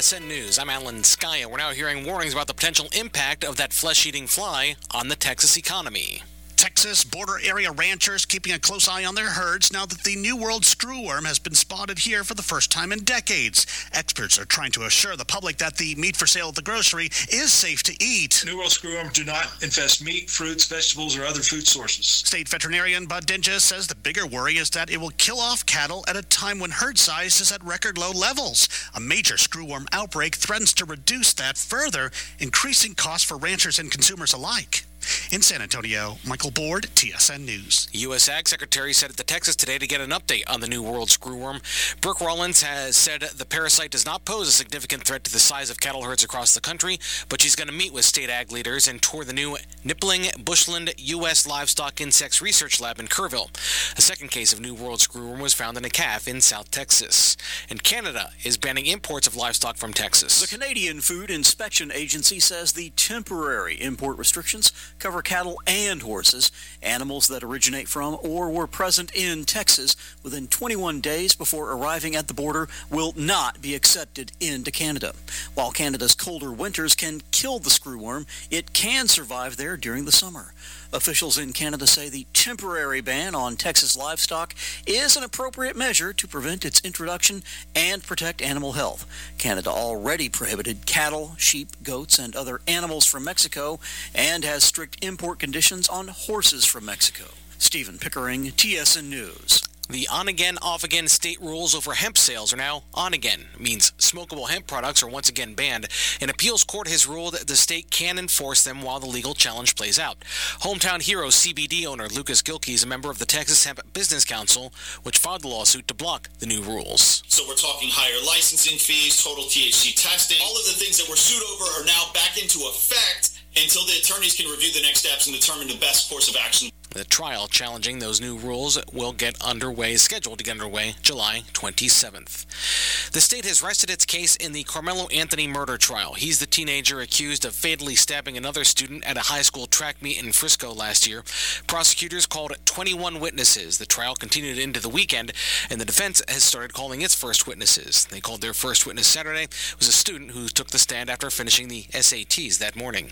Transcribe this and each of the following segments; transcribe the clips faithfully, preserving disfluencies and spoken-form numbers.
S N News, I'm Alan Skaya. We're now hearing warnings about the potential impact of that flesh-eating fly on the Texas economy. Texas border area ranchers keeping a close eye on their herds now that the New World screwworm has been spotted here for the first time in decades. Experts are trying to assure the public that the meat for sale at the grocery is safe to eat. New World screwworm do not infest meat, fruits, vegetables, or other food sources. State veterinarian Bud Dinges says the bigger worry is that it will kill off cattle at a time when herd size is at record low levels. A major screwworm outbreak threatens to reduce that further, increasing costs for ranchers and consumers alike. In San Antonio, Michael Board, T S N News. U S Ag Secretary said at the Texas Today to get an update on the New World screwworm. Brooke Rollins has said the parasite does not pose a significant threat to the size of cattle herds across the country, but she's going to meet with state ag leaders and tour the new Nippling Bushland U S Livestock Insects Research Lab in Kerrville. A second case of New World screwworm was found in a calf in South Texas. And Canada is banning imports of livestock from Texas. The Canadian Food Inspection Agency says the temporary import restrictions cover cattle and horses, animals that originate from or were present in Texas within twenty-one days before arriving at the border will not be accepted into Canada. While Canada's colder winters can kill the screwworm, it can survive there during the summer. Officials in Canada say the temporary ban on Texas livestock is an appropriate measure to prevent its introduction and protect animal health. Canada already prohibited cattle, sheep, goats, and other animals from Mexico and has strict import conditions on horses from Mexico. Stephen Pickering, T S N News. The on-again, off-again state rules over hemp sales are now on-again. It means smokable hemp products are once again banned. An appeals court has ruled that the state can enforce them while the legal challenge plays out. Hometown Hero C B D owner Lucas Gilkey is a member of the Texas Hemp Business Council, which filed the lawsuit to block the new rules. So we're talking higher licensing fees, total T H C testing. All of the things that were sued over are now back into effect until the attorneys can review the next steps and determine the best course of action. The trial challenging those new rules will get underway, is scheduled to get underway July twenty-seventh. The state has rested its case in the Carmelo Anthony murder trial. He's the teenager accused of fatally stabbing another student at a high school track meet in Frisco last year. Prosecutors called twenty-one witnesses. The trial continued into the weekend, and the defense has started calling its first witnesses. They called their first witness Saturday. It was a student who took the stand after finishing the S A Ts that morning.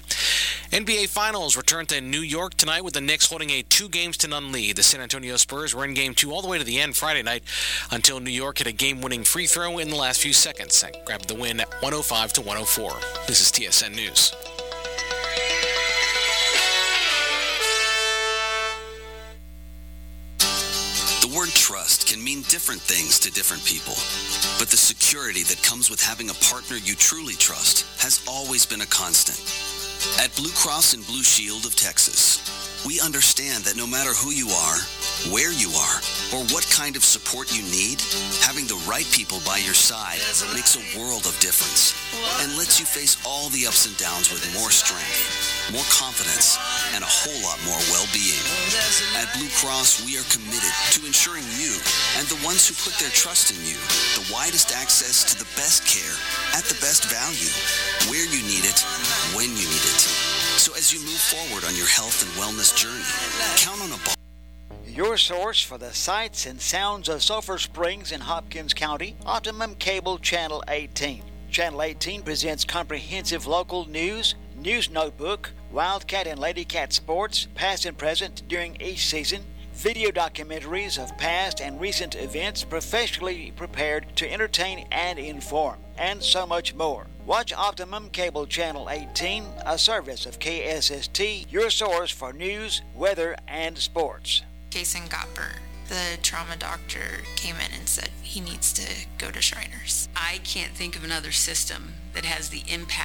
N B A Finals return to New York tonight with the Knicks holding a two games to none lead. The San Antonio Spurs were in game two all the way to the end Friday night until New York hit a game-winning free throw in the last few seconds and grabbed the win at one oh five to one oh four. This is T S N News. The word trust can mean different things to different people, but the security that comes with having a partner you truly trust has always been a constant. At Blue Cross and Blue Shield of Texas, we understand that no matter who you are, where you are, or what kind of support you need, having the right people by your side makes a world of difference and lets you face all the ups and downs with more strength, more confidence, and a whole lot more well-being. At Blue Cross, we are committed to ensuring you and the ones who put their trust in you the widest access to the best care at the best value, where you need it, when you need it. So as you move forward on your health and wellness journey, count on a ball. Your source for the sights and sounds of Sulphur Springs in Hopkins County, Optimum Cable Channel eighteen. Channel eighteen presents comprehensive local news, news notebook, Wildcat and Ladycat sports, past and present during each season, video documentaries of past and recent events professionally prepared to entertain and inform, and so much more. Watch Optimum Cable Channel eighteen, a service of K S S T, your source for news, weather, and sports. Jason Gopper, the trauma doctor, came in and said he needs to go to Shriners. I can't think of another system that has the impact